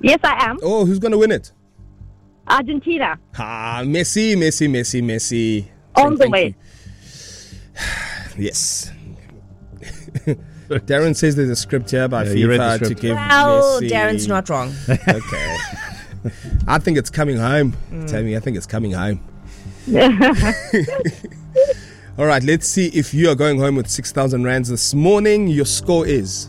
Yes, I am. Oh, who's going to win it? Argentina. Messi. On the way. Yes. Darren says there's a script here by FIFA to give Well, Messi. Darren's not wrong. Okay. I think it's coming home. Tammy, I think it's coming home. All right, let's see if you are going home with 6,000 rands this morning. Your score is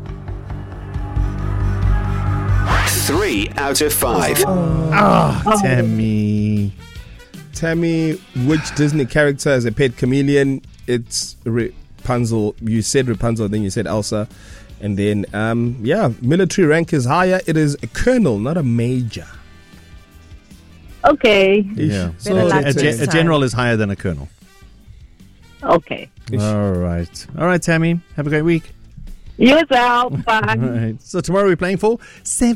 3 out of 5. Tammy, which Disney character has a pet chameleon? It's Rapunzel. You said Rapunzel, then you said Elsa. And then, military rank is higher. It is a colonel, not a major. Okay. Yeah. So A general is higher than a colonel. Okay. All right, Tammy. Have a great week. You as well. Bye. All right. So tomorrow we're playing for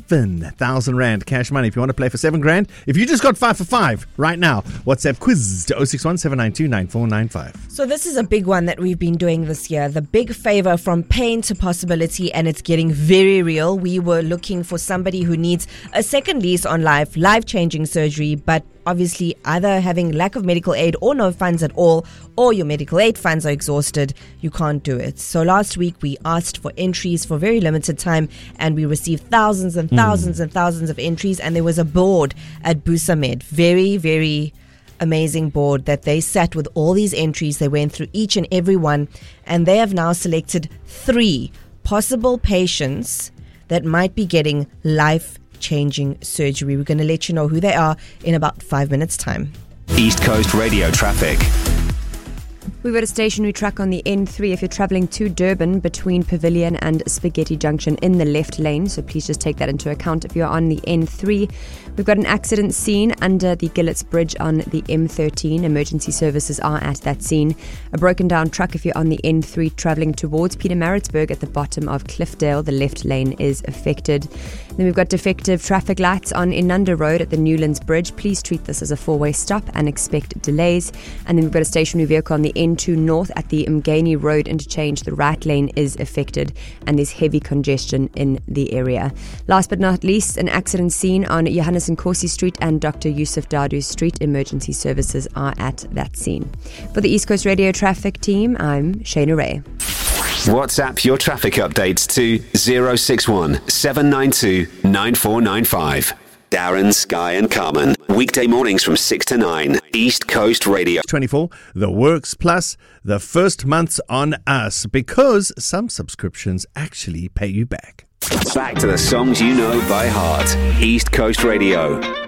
7,000 Rand cash money. If you want to play for 7 grand, if you just got 5 for 5 right now, WhatsApp quiz to 061 792 9495. So this is a big one that we've been doing this year. The big favor from pain to possibility, and it's getting very real. We were looking for somebody who needs a second lease on life-changing surgery, but obviously either having lack of medical aid or no funds at all, or your medical aid funds are exhausted, you can't do it. So last week we asked for entries for very limited time, and we received thousands and thousands and thousands of entries, and there was a board at Busamed, very, very amazing board that they sat with all these entries. They went through each and every one, and they have now selected 3 possible patients that might be getting life-changing surgery. We're going to let you know who they are in about 5 minutes' time. East Coast Radio traffic. We've got a stationary track on the N3 if you're travelling to Durban between Pavilion and Spaghetti Junction in the left lane, so please just take that into account if you're on the N3. We've got an accident scene under the Gillets Bridge on the M13. Emergency services are at that scene. A broken down truck if you're on the N3 travelling towards Pietermaritzburg at the bottom of Cliffdale. The left lane is affected. Then we've got defective traffic lights on Inanda Road at the Newlands Bridge. Please treat this as a 4-way stop and expect delays. And then we've got a stationary vehicle on the N2 North at the Mgeni Road interchange. The right lane is affected and there's heavy congestion in the area. Last but not least, an accident scene on Johannes Nkosi Street and Dr. Yusuf Dadu Street. Emergency services are at that scene. For the East Coast Radio traffic team, I'm Shayna Ray. WhatsApp your traffic updates to 061 792 9495. Darren, Sky and Carmen. Weekday mornings from 6 to 9. East Coast Radio. 24, The Works Plus, the first month's on us, because some subscriptions actually pay you back. Back to the songs you know by heart. East Coast Radio.